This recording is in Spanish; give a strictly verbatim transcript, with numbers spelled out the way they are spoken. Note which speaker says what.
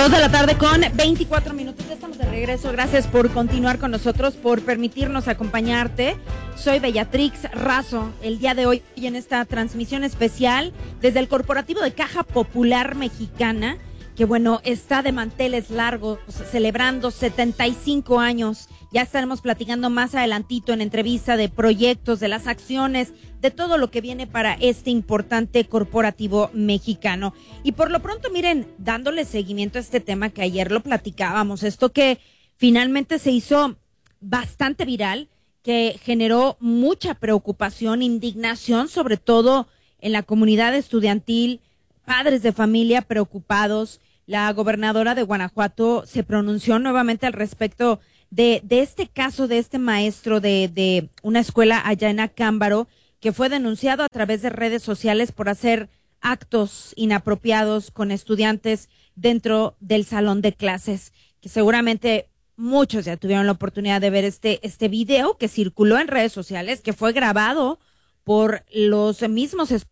Speaker 1: Dos de la tarde con veinticuatro minutos, ya estamos de regreso. Gracias por continuar con nosotros, por permitirnos acompañarte. Soy Bellatrix Razo, el día de hoy en esta transmisión especial desde el Corporativo de Caja Popular Mexicana, que bueno, está de manteles largos, celebrando setenta y cinco años. Ya estaremos platicando más adelantito en entrevista de proyectos, de las acciones, de todo lo que viene para este importante corporativo mexicano. Y por lo pronto, miren, dándole seguimiento a este tema que ayer lo platicábamos, esto que finalmente se hizo bastante viral, que generó mucha preocupación, indignación, sobre todo en la comunidad estudiantil, padres de familia preocupados. La gobernadora de Guanajuato se pronunció nuevamente al respecto de, de este caso de este maestro de, de una escuela allá en Acámbaro, que fue denunciado a través de redes sociales por hacer actos inapropiados con estudiantes dentro del salón de clases, que seguramente muchos ya tuvieron la oportunidad de ver este, este video que circuló en redes sociales, que fue grabado por los mismos